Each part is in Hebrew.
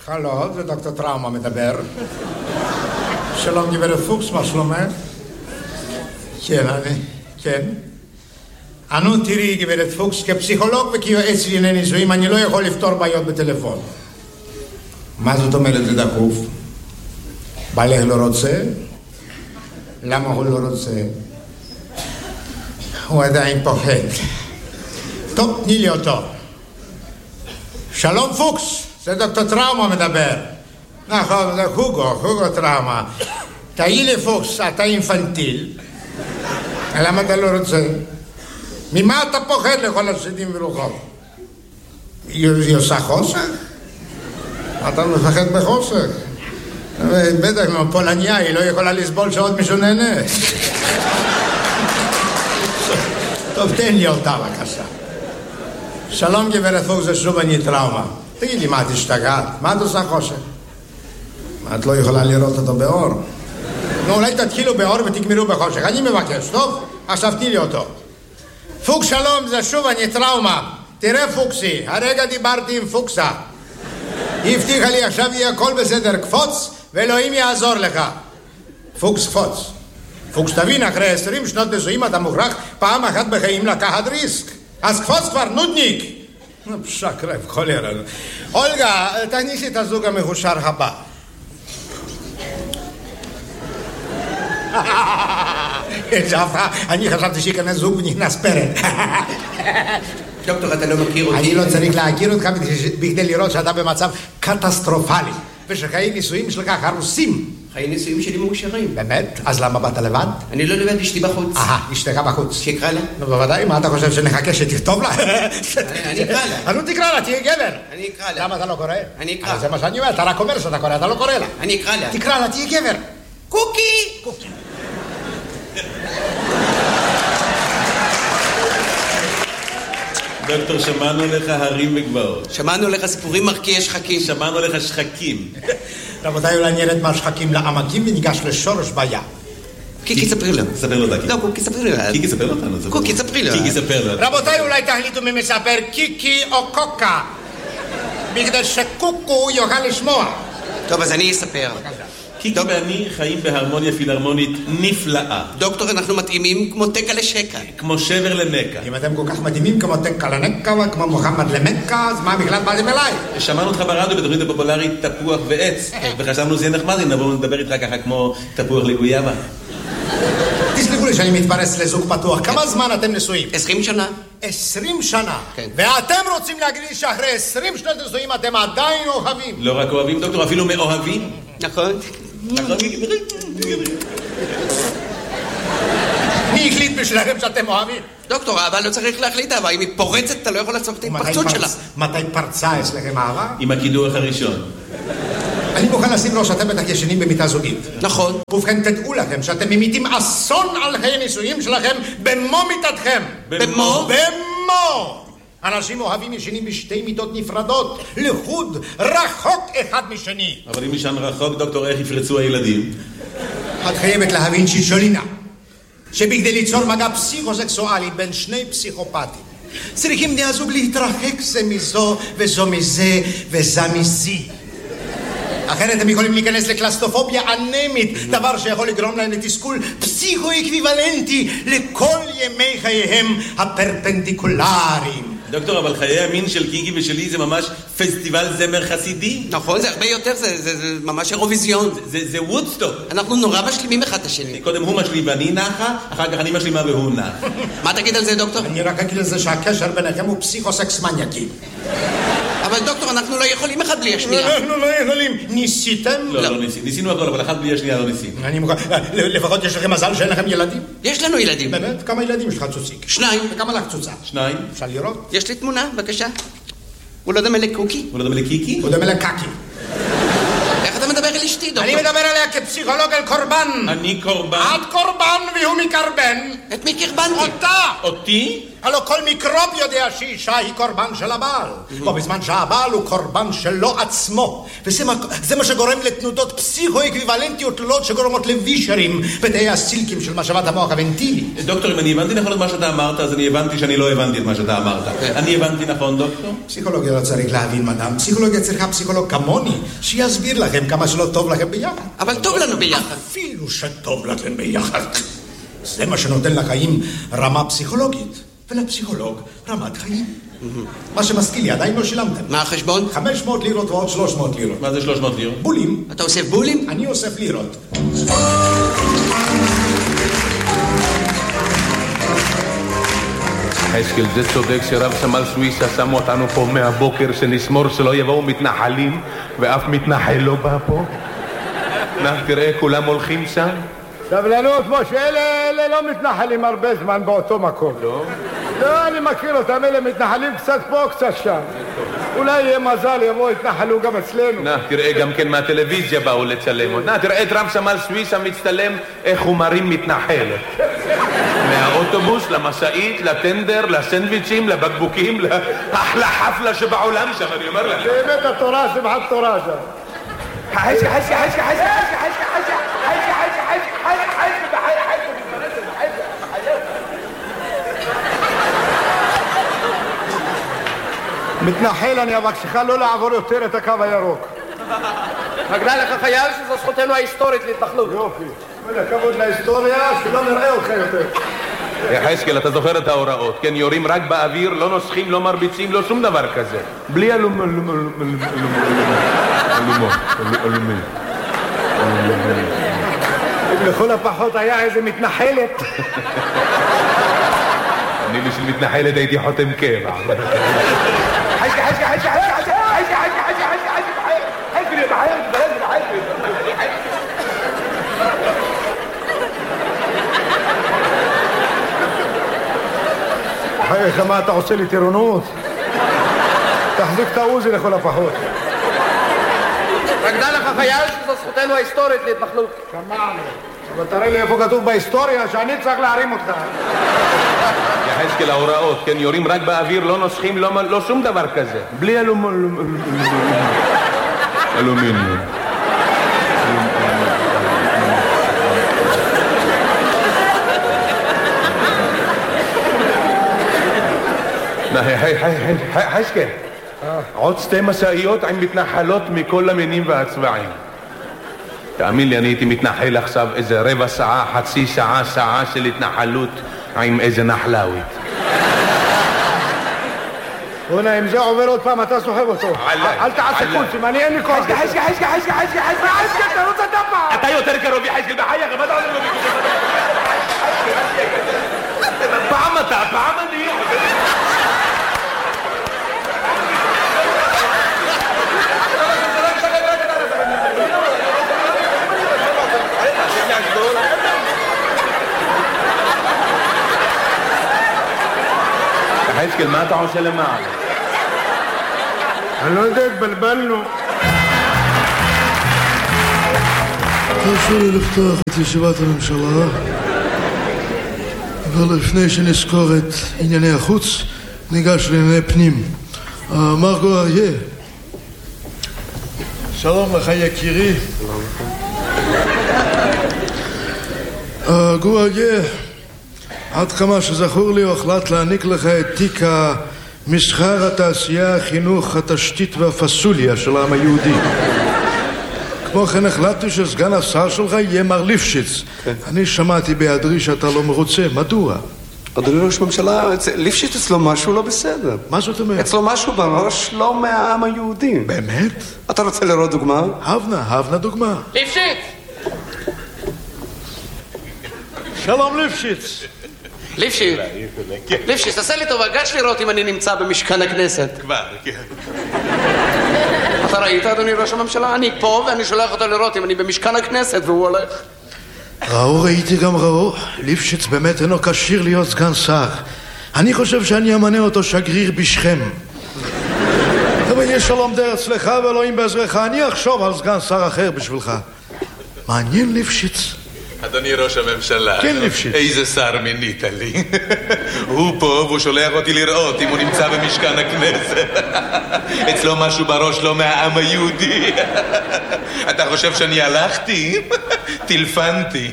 הלו, זה דוקטור טראומה מדבר. שלום גברת פוקס, מה שלומך? כן. אנו תראי גברת פוקס, כפסיכולוג וכיועץ לענייני נישואים, אני לא יכול לפתור בעיות בטלפון. מה זאת אומרת זה דחוף? בעלך לא רוצה? למה הוא לא רוצה? הוא עדיין פוחד. טוב, תני לי אותו. שלום פוקס, זה דוקטור טראומה מדבר. נכון, זה הוגו טראומה. תהי לי פוקס, אתה אינפנטיל. למה אתה לא רוצה? ממה אתה פוחד לכל השדים ורוחות? היא עושה חושך? אתה מפחד בחושך? בטח לא, פולניה, היא לא יכולה לסבול שעוד מישהו נהנה. טוב, תן לי אותה בבקשה. שלום גברת פוקס, זה שוב אני טראומה. תגידי, מה את השתגעת? מה את עושה חושך? את לא יכולה לראות אותו באור? נו, אולי תתחילו באור ותגמרו בחושך. אני מבקש, טוב? עכשיו תני לי אותו. פוקס שלום, זה שוב אני טראומה. תראה פוקסי, הרגע דיברתי עם פוקסה. היא הבטיחה לי עכשיו יהיה הכל בסדר, קפוץ ואלוהים יעזור לך. פוקס קפוץ. פוקס תבין, אחרי 20 שנות נישואים אתה מוכרח פעם אחת בחיים לקחת ריסק. אז קפוץ כבר, נודניק. שקרב, חולרה. אולגה, תכניסי את הזוג המחושר הבא. אני חשבתי שיכנס זוג ונכנס פרק. דוקטור, אתה לא מכיר אותי? אני לא צריך להכיר אותך בכדי לראות שאתה במצב קטסטרופלי ושחיי נישואים שלך הרוסים. חיי נישואים שלי מאושרים. באמת? אז למה באת לבד? אני לא לבד, אשתי בחוץ. אשתך בחוץ. שיקרא לה? נו, בוודאי, מה אתה חושב שנחכה שתכתוב לה? אני אקרא לה. נו, תקרא לה, תהיה גבר. אני אקרא לה. למה אתה לא קורא? אני אקרא. זה מה שאני אומר, אתה רק אומר שאתה קורא, אתה לא קורא לה. אני אקרא לה. תקרא לה, תהיה גבר. קוקי! דוקטור, שמענו לך הרים וגבעות. שמענו לך סיפורים מרקיעי שחקים. שמענו לך שחקים. רבותיי, אולי נרד מהשחקים לעמקים וניגש לשורש בעיה. קיקי, ספרי לו. ספר לו דקי. לא, קוקי, ספרי לו. קיקי, ספר לו אותנו. קוקי, ספרי לו. קיקי, ספר לו. רבותיי, אולי תחליטו מי מספר קיקי או קוקה, בכדי שקוקו יוכל לשמוע. טוב, אז אני אספר. קיקי ואני חיים בהרמוניה פילהרמונית נפלאה. דוקטור, אנחנו מתאימים כמו תקה לשקה. כמו שבר לנקה. אם אתם כל כך מדהימים כמו תקה לנקה וכמו מוחמד למקה, אז מה בכלל באתם אליי? שמענו אותך ברדיו בתוכנית הפופולרית תפוח ועץ, וחשבנו שזה נחמד, נבוא ונדבר איתך ככה כמו תפוח לגויאבה. תסלחו לי שאני מתפרס לזוג פתוח. כמה זמן אתם נשואים? 20 שנה. 20 שנה? כן. ואתם רוצים להגיד לי שאחרי 20 שנות נשואים אתם עדיין אוהבים? לא רק אוהבים, דוקטור, אפילו מאוהבים. נכון. מי החליט בשבילכם שאתם אוהבים? דוקטור, אהבה לא צריך להחליט אהבה. אם היא פורצת, אתה לא יכול לעצור את ההתפרצות שלה. מתי פרצה אצלכם אהבה? עם הקידוח הראשון. אני מוכן לשים לו שאתם בטח ישנים במיטה זוגית. נכון. ובכן, תדעו לכם שאתם ממיתים אסון על חיי נישואים שלכם במו מיטתכם. במו? במו! אנשים אוהבים ישנים בשתי מיטות נפרדות, לחוד, רחוק אחד משני. אבל אם ישן רחוק, דוקטור, איך יפרצו הילדים? את חייבת להבין שישולינה, שבכדי ליצור מגע פסיכוסקסואלי בין שני פסיכופטים, צריכים בני הזוג להתרחק זה מזו וזו מזה וזה מזי. אחרת הם יכולים להיכנס לקלסטופוביה אנמית, דבר שיכול לגרום להם לתסכול פסיכו-אקוויוולנטי לכל ימי חייהם הפרפנדיקולריים. דוקטור, אבל חיי המין של קיקי ושלי זה ממש פסטיבל זמר חסידי. נכון, זה הרבה יותר, זה ממש אירוויזיון. זה וודסטוק. אנחנו נורא משלימים אחד את השני. קודם הוא משלים ואני נחה, אחר כך אני משלימה והוא נח. מה תגיד על זה, דוקטור? אני רק אגיד לזה שהקשר ביניכם הוא פסיכוסקס מניאקי. אבל דוקטור, אנחנו לא יכולים אחד בלי השנייה. אנחנו לא יכולים. ניסיתם? לא ניסינו. ניסינו הכל, אבל אחד בלי השנייה לא ניסינו. אני מוכן. לפחות יש לכם מזל שאין לכם ילדים? יש לנו ילדים. באמת? כמה ילדים יש לך צוציק? 2. וכמה לך צוצה? 2. אפשר לראות? יש לי תמונה, בבקשה. הוא לא דומה לקוקי? הוא לא דומה לקיקי? הוא דומה לקקי. איך אתה מדבר על אשתי, דוקטור? אני מדבר עליה כפסיכולוג על קורבן. אני קורבן. את קורבן והוא מקרבן. את מי קרבנתי? אותה! אותי? הלא כל מיקרוב יודע שאישה היא קורבן של הבעל. בו בזמן שהבעל הוא קורבן שלו עצמו. וזה מה שגורם לתנודות פסיכו-אקוויוולנטיות תלולות שגורמות לווישרים בתאי הסילקים של משאבת המוח הוונטילי. דוקטור, אם אני הבנתי נכון את מה שאתה אמרת, אז אני הבנתי שאני לא הבנתי את מה שאתה אמרת. אני הבנתי נכון, דוקטור? פסיכולוגיה לא צריך להבין, מדam. פסיכולוגיה צריכה פסיכולוג כמוני, שיסביר לכם כמה שלא טוב לכם ביחד. אבל טוב לנו ביחד. אפילו שטוב לכם ביחד. זה מה שנותן לחיים רמה פסיכולוגית, ולפסיכולוג רמת חיים. מה שמזכיר לי, עדיין לא שילמתם. מה החשבון? 500 לירות ועוד 300 לירות. מה זה 300 לירות? בולים. אתה אוסף בולים? אני אוסף לירות. חזקאל, זה צודק שרב סמל סוויסה שמו אותנו פה מהבוקר שנשמור שלא יבואו מתנחלים ואף מתנחל לא בא פה. תראה, כולם הולכים שם. סבלנות, משה, אלה לא מתנחלים הרבה זמן באותו מקום. לא, אני מכיר אותם, אלה מתנחלים קצת פה, קצת שם. אולי יהיה מזל, יבואו, יתנחלו גם אצלנו. תראה, גם כן מהטלוויזיה באו לצלם עוד. תראה את רב סמל סוויסה מצטלם איך הוא מרים מתנחלת. מהאוטובוס, למשאית, לטנדר, לסנדוויצ'ים, לבקבוקים, לאחלה חפלה שבעולם שם, אני אומר לך. באמת התורה, שמחת תורה שם. חשקה, מתנחל, אני אבקשך לא לעבור יותר את הקו הירוק. מגנה לך חייל שזו זכותנו ההיסטורית להתנחלות. יופי. כבוד להיסטוריה, שלא נראה אותך יותר. חזקאל, אתה זוכר את ההוראות, כן? יורים רק באוויר, לא נוסחים, לא מרביצים, לא שום דבר כזה. בלי אלומים. לכל הפחות היה איזה מתנחלת. אני בשביל מתנחלת הייתי חותם קבע. חייך, מה אתה עושה לי טירונות? תחזיק את העוזי לכל הפחות. מגנה לך חייל שזו זכותנו ההיסטורית להתנחלות. שמענו. אבל תראה לי איפה כתוב בהיסטוריה שאני צריך להרים אותך. חזקאל, ההוראות, כן? יורים רק באוויר, לא נוסחים, לא שום דבר כזה. בלי אלומיניום. חזקאל, עוד 2 משאיות עם מתנחלות מכל המינים והצבעים. תאמין לי, אני הייתי מתנחל עכשיו איזה רבע שעה, חצי שעה, שעה של התנחלות עם איזה נחלאווית. בונה, אם זה עובר עוד פעם, אתה סוחב אותו. אל תעשה קולצים, אני אין לי כוח. חזקה, תרוץ אתה פעם. אתה יותר קרוב יחזקאל בחייך, מה אתה עושה לו בקודם? פעם אתה, פעם אני. חזקאל, מה אתה עושה למעלה? אני לא יודע, התבלבלנו. תרשו לי לפתוח את ישיבת הממשלה, אבל לפני שנזכור את ענייני החוץ, ניגש לענייני פנים. מרגו אריה. שלום לך יקירי. גו אריה, עד כמה שזכור לי, הוחלט להעניק לך את תיק המסחר, התעשייה, החינוך, התשתית והפסוליה של העם היהודי. כמו כן החלטתי שסגן השר שלך יהיה מר ליפשיץ. אני שמעתי בהיעדרי שאתה לא מרוצה. מדוע? אדוני ראש הממשלה, ליפשיץ אצלו משהו לא בסדר. מה זאת אומרת? אצלו משהו בראש לא מהעם היהודי. באמת? אתה רוצה לראות דוגמה? הבנה דוגמה. ליפשיץ! שלום ליפשיץ. ליפשיץ, תעשה לי טובה, גש לראות אם אני נמצא במשכן הכנסת. כבר, כן. אתה ראית, אדוני ראש הממשלה? אני פה ואני שולח אותו לראות אם אני במשכן הכנסת והוא הולך. ראיתי גם ראו. ליפשיץ באמת אינו כשיר להיות סגן שר. אני חושב שאני אמנה אותו שגריר בשכם. אבל יש שלום דר אצלך ואלוהים בעזרך. אני אחשוב על סגן שר אחר בשבילך. מעניין ליפשיץ. אדוני ראש הממשלה, כן, ליפשיץ. איזה שר מינית לי. הוא פה והוא שולח אותי לראות אם הוא נמצא במשכן הכנסת. אצלו משהו בראש לא מהעם היהודי. אתה חושב שאני הלכתי? טלפנתי.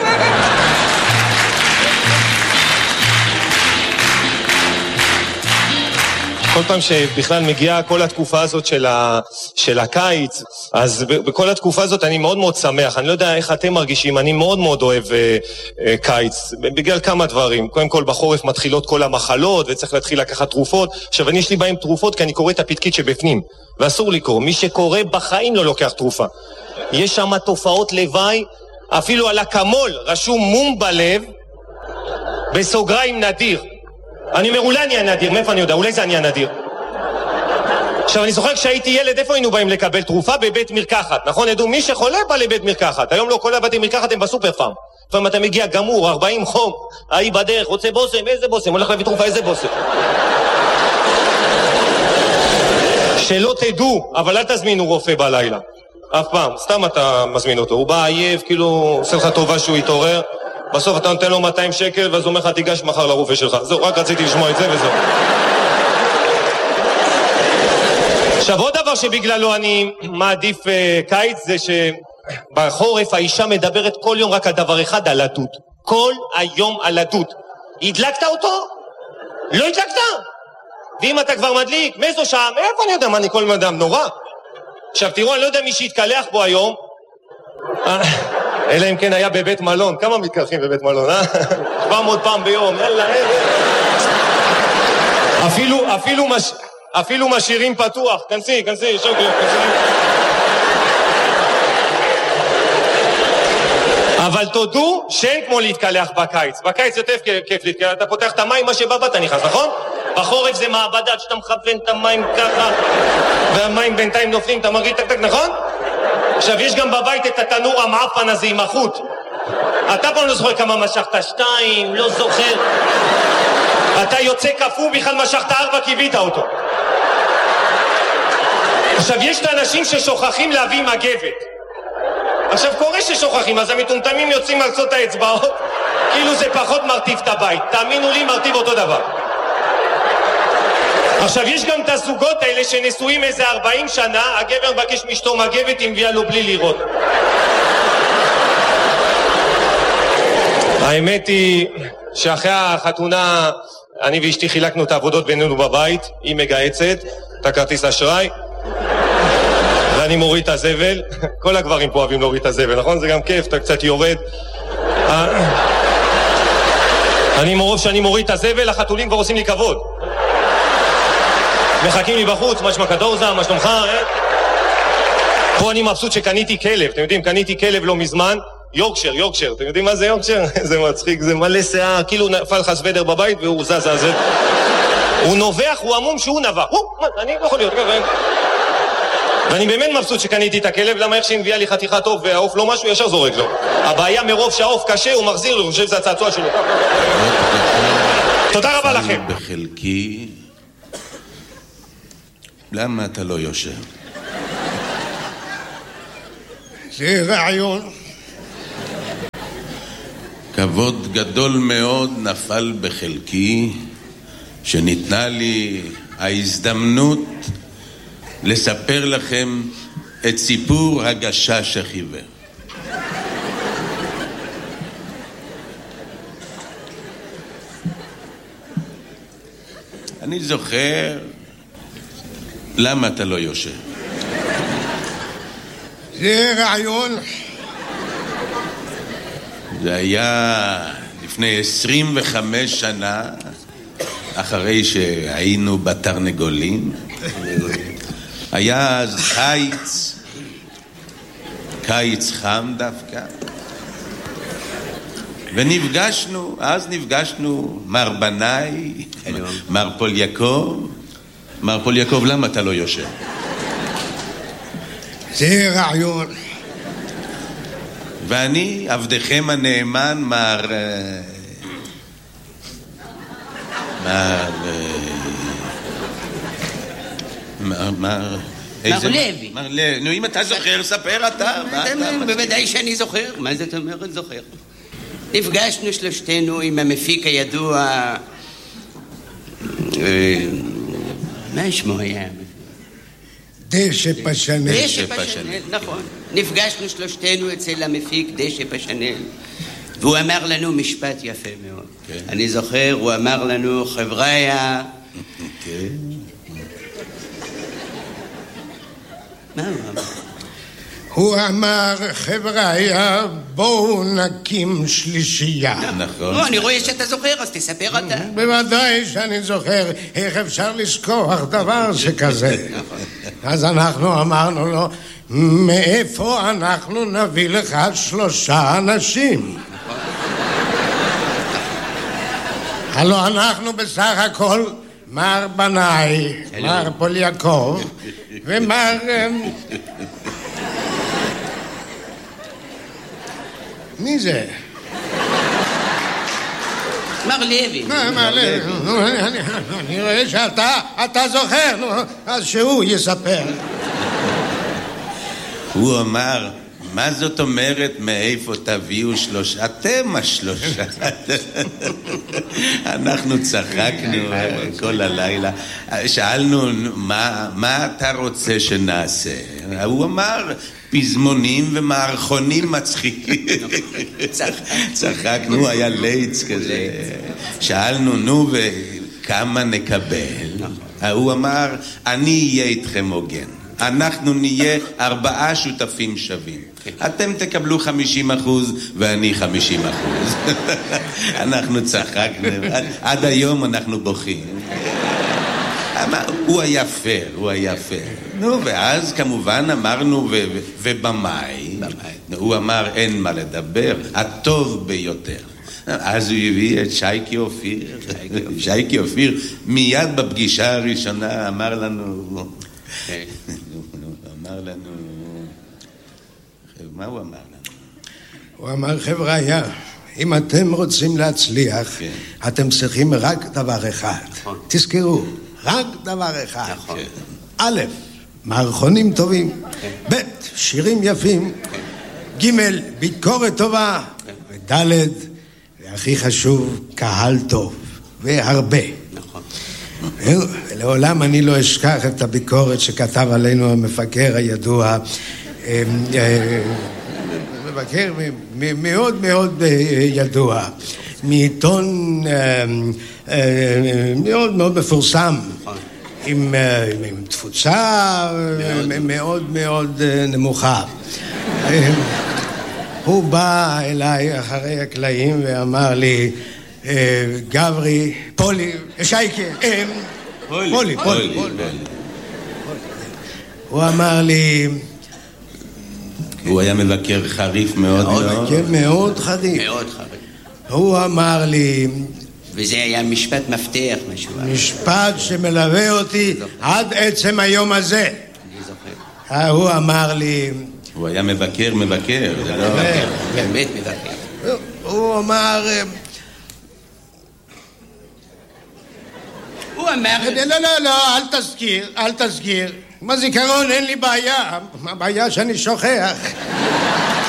כל פעם שבכלל מגיעה כל התקופה הזאת של הקיץ, אז בכל התקופה הזאת אני מאוד מאוד שמח. אני לא יודע איך אתם מרגישים, אני מאוד מאוד אוהב קיץ, בגלל כמה דברים. קודם כל בחורף מתחילות כל המחלות וצריך להתחיל לקחת תרופות. עכשיו אני יש לי בהם תרופות כי אני קורא את הפתקית שבפנים, ואסור לקרוא. מי שקורא בחיים לא לוקח תרופה. יש שם תופעות לוואי, אפילו על הקמול רשום מום בלב, בסוגריים נדיר. אני אומר, אולי אני הנדיר, מאיפה אני יודע? אולי זה אני הנדיר. עכשיו, אני זוכר כשהייתי ילד, איפה היינו באים לקבל תרופה? בבית מרקחת, נכון? ידעו, מי שחולה בא לבית מרקחת. היום לא כל הבתי מרקחת הם בסופר פארם. לפעמים אתה מגיע גמור, 40 חום, ההיא בדרך, רוצה בוסם, איזה בוסם? הולך להביא תרופה, איזה בוסם? שלא תדעו, אבל אל תזמינו רופא בלילה. אף פעם, סתם אתה מזמין אותו. הוא בא עייף, כאילו, עושה לך טובה שהוא יתעורר. בסוף אתה נותן לו 200 שקל, ואז הוא אומר לך, תיגש מחר לרופא שלך. זהו, רק רציתי לשמוע את זה וזהו. עכשיו, עוד דבר שבגללו אני מעדיף קיץ, זה שבחורף האישה מדברת כל יום רק על דבר אחד, על הדוד. כל היום על הדוד. הדלקת אותו? לא הדלקת? ואם אתה כבר מדליק, מאיזו שעה? איפה אני יודע מה, אני כל אדם נורא. עכשיו, תראו, אני לא יודע מי שהתקלח פה היום. אלא אם כן היה בבית מלון. כמה מתקלחים בבית מלון, אה? 700 פעם ביום, יאללה, אפילו משאירים פתוח. כנסי, שוקר, אבל תודו שאין כמו להתקלח בקיץ. בקיץ יותר כיף להתקלח, אתה פותח את המים, מה שבא אתה נכנס, נכון? בחורף זה מעבדה שאתה מכוון את המים ככה, והמים בינתיים נופלים, אתה מרגיש טק, נכון? עכשיו, יש גם בבית את התנור המעפן הזה עם החוט. אתה פה לא זוכר כמה משכת, 2, לא זוכר. אתה יוצא כפו, בכלל משכת 4, קיבית אותו. עכשיו, יש את האנשים ששוכחים להביא מגבת. עכשיו, קורה ששוכחים, אז המטומטמים יוצאים על קצות האצבעות, כאילו זה פחות מרטיב את הבית. תאמינו לי, מרטיב אותו דבר. עכשיו, יש גם את הזוגות האלה שנשואים איזה 40 שנה, הגבר מבקש מאשתו מגבת, היא מביאה לו בלי לראות. האמת היא שאחרי החתונה, אני ואשתי חילקנו את העבודות בינינו בבית, היא מגהצת, את הכרטיס אשראי, ואני מוריד את הזבל. כל הגברים פה אוהבים להוריד את הזבל, נכון? זה גם כיף, אתה קצת יורד. שאני מוריד את הזבל, החתולים כבר עושים לי כבוד. מחכים לי בחוץ, מה שמע כדורזה, מה שלומך, פה אני מבסוט שקניתי כלב, אתם יודעים, קניתי כלב לא מזמן, יורקשר, אתם יודעים מה זה יורקשר? זה מצחיק, זה מלא שיער, כאילו נפל לך סוודר בבית והוא זז, הוא נובח, הוא עמום שהוא נבח, אני לא יכול להיות, ואני באמת מבסוט שקניתי את הכלב, למה איך שהיא מביאה לי חתיכה טוב והעוף לא משהו, ישר זורק לו. הבעיה מרוב שהעוף קשה, הוא מחזיר לו, הוא חושב שזה הצעצוע שלו. תודה רבה לכם. בחלקי, למה אתה לא יושב? זה רעיון. כבוד גדול מאוד נפל בחלקי, שניתנה לי ההזדמנות לספר לכם את סיפור הגשש החיוור. אני זוכר, למה אתה לא יושב? זה רעיון. זה היה לפני 25 שנה, אחרי שהיינו בתרנגולים. היה אז קיץ חם דווקא. ונפגשנו, מר בנאי, מר פול יעקב, למה אתה לא יושב? זה רעיון. ואני, עבדכם הנאמן, מר לוי. מר לוי, נו אם אתה זוכר, ספר אתה. בוודאי שאני זוכר, מה זאת אומרת זוכר? נפגשנו שלושתנו עם המפיק הידוע, מה שמו היה? דשא פשנל. דשא פשנל, נכון. נפגשנו שלושתנו אצל המפיק דשא פשנל, והוא אמר לנו משפט יפה מאוד. אני זוכר, הוא אמר לנו, חבריה... מה הוא אמר? הוא אמר, חבריה, בואו נקים שלישייה. נכון. אני רואה שאתה זוכר, אז תספר אתה. בוודאי שאני זוכר, איך אפשר לשכוח דבר שכזה. אז אנחנו אמרנו לו, מאיפה אנחנו נביא לך 3 אנשים? הלוא אנחנו בסך הכל מר בנאי, מר פוליאקוב ומר... מי זה? מר לוי. מר לוי. אני רואה שאתה זוכר, אז שהוא יספר. הוא אמר, מה זאת אומרת מאיפה תביאו 3? אתם 3. אנחנו צחקנו כל הלילה. שאלנו, מה אתה רוצה שנעשה? הוא אמר, פזמונים ומערכונים מצחיקים. צחקנו, היה ליץ כזה. שאלנו, נו, וכמה נקבל? הוא אמר, אני אהיה איתכם הוגן. אנחנו נהיה 4 שותפים שווים. אתם תקבלו 50% ואני 50%. אנחנו צחקנו, עד היום אנחנו בוכים. הוא היה פייר, הוא היה פייר. נו, ואז כמובן אמרנו, ובמאי, הוא אמר, אין מה לדבר, הטוב ביותר. אז הוא הביא את שייקי אופיר. שייקי אופיר מיד בפגישה הראשונה אמר לנו... מה הוא אמר לנו? הוא אמר, חבריה, אם אתם רוצים להצליח, אתם צריכים רק דבר אחד. תזכרו, רק דבר אחד. א', מערכונים טובים, ב', שירים יפים, ג', ביקורת טובה, וד', והכי חשוב, קהל טוב, והרבה. לעולם אני לא אשכח את הביקורת שכתב עלינו המפקר הידוע, מבקר מאוד מאוד ידוע, מעיתון מאוד מאוד מפורסם, עם תפוצה מאוד מאוד נמוכה. הוא בא אליי אחרי הקלעים ואמר לי, גברי, פולי, שייקה, פולי. הוא אמר לי... הוא היה מבקר חריף מאוד מאוד. מאוד חריף. הוא אמר לי... וזה היה משפט מפתח משהו. משפט שמלווה אותי עד עצם היום הזה. אני זוכר. הוא אמר לי... הוא היה מבקר. באמת מבקר. הוא אמר... הוא אמר... לא, אל תזכיר. עם הזיכרון אין לי בעיה. הבעיה שאני שוכח.